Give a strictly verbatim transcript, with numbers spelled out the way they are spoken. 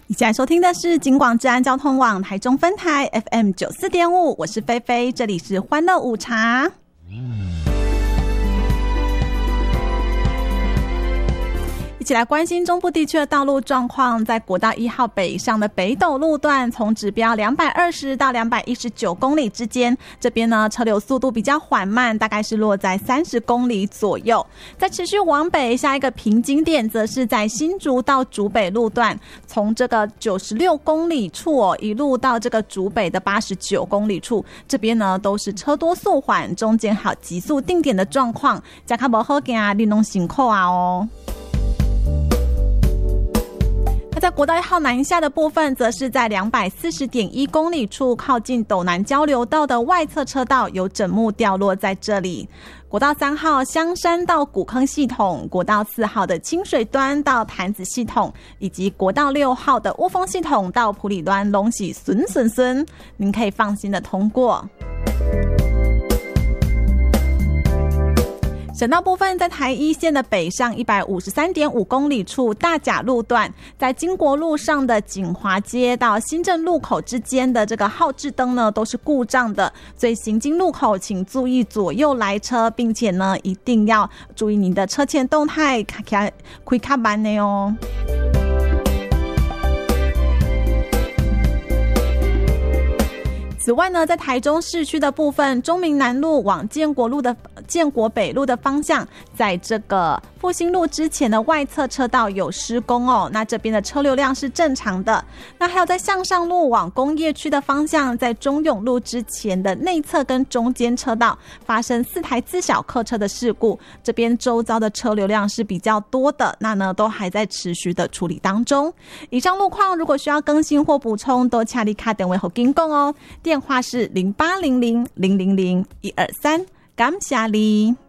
你现在收听的是警广治安交通网台中分台 F M 九十四点五， 我是菲菲，这里是欢乐午茶。一起来关心中部地区的道路状况。在国道一号北上的北斗路段，从指标两百二十到两百一十九公里之间，这边呢车流速度比较缓慢，大概是落在三十公里左右。再持续往北，下一个瓶颈点则是在新竹到竹北路段，从这个九十六公里处哦，一路到这个竹北的八十九公里处，这边呢都是车多速缓，中间还有急速定点的状况，加卡不好行，你拢辛苦啊哦。那在国道一号南下的部分，则是在两百四十点一公里处，靠近斗南交流道的外侧车道有枕木掉落在这里。国道三号香山到古坑系统，国道四号的清水端到潭子系统，以及国道六号的雾峰系统到埔里端拢是顺顺顺，您可以放心的通过。省道部分，在台一线的北上 一百五十三点五公里处大甲路段，在经国路上的锦华街到新镇路口之间的这个号志灯呢都是故障的，所以行经路口请注意左右来车，并且呢一定要注意您的车前动态，开开卡慢的哦。此外呢，在台中市区的部分，中明南路往建国路的建国北路的方向，在这个复兴路之前的外侧车道有施工哦，那这边的车流量是正常的。那还有在向上路往工业区的方向，在中永路之前的内侧跟中间车道发生四台自小客车的事故，这边周遭的车流量是比较多的，那呢都还在持续的处理当中。以上路况如果需要更新或补充，都请你打电话给警广哦，电话是零八零零零零零一二三，感谢你。